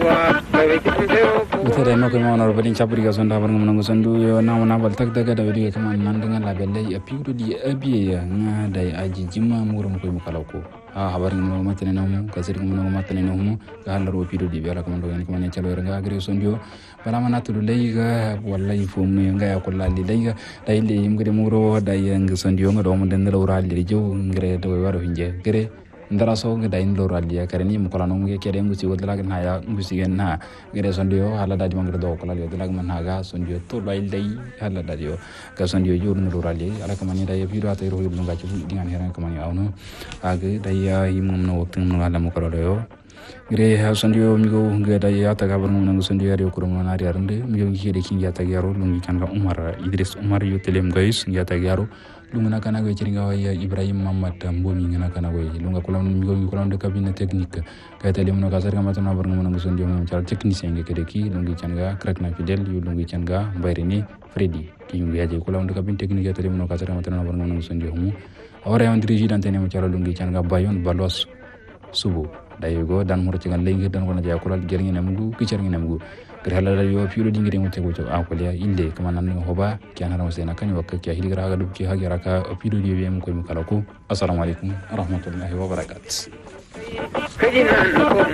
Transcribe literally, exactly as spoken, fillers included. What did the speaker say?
Utere no ko mon robin chapri ga sonda bar ngam sondu yo na na bal tak daga da wadi ka man nan dangan la belle ya piudo di abi ya nga dai aji jimma murum ko mu kalako ha habar ngam matene no mu kasir ngam matene no mu ga la ro piudo di bela ko man do ko man chalo nga gre sondio bala man atulu lay ga wallahi fo mu nga ya ko la li lay ga dai le yim gre muro dai nga sondio nga do mo den la wura li jow ngre do waro hinje gre ndara so nga dai ndo ralia kareni mu kala no mu ke den gusi wodla na ya gusi gen na gere sondio hala dadi mangre do kala le dalag man haga sondio to lay lay hala dadi yo ga sondio jur no rali ala kamani dai video atay ro yulu ngachi dingan heran kamani awno age dai ya yimum no waktu no ala mu kala yo gere ha sondio mi go nga dai ata ga barno no sondio yari ko mo na ri arande mi go ki de kin ya ta yaro lungi kan ga umar idris umar yo telem guys ya ta yaro lunga kana go ciringa way ibrahim mamad mbomi ngana kana go lunga kulam mi go kulam de cabinet technique kay tele mo ka sarga matana bar ngam ngam sondio mo cal technicien nge kede ki lungi canga crack na fidel yu lungi canga bayrini freddy ki ngi yaje kulam de cabinet technique tele mo ka sarga matana bar ngam ngam sondio mo awre on dirigi dan tene mo cal lungi canga bayon balos subu dayo dan mo ci ngal lengi dan wona ja kulal gerni namgu ki cerni namgu hala yo fiulo dingire mo tego to akolia inde kama nan hoba kiana raw sena kanyo wakka ki hilira ga dubki hagira ka fiulo di wem ko mi kala ko assalamu alaikum warahmatullahi wabarakatuh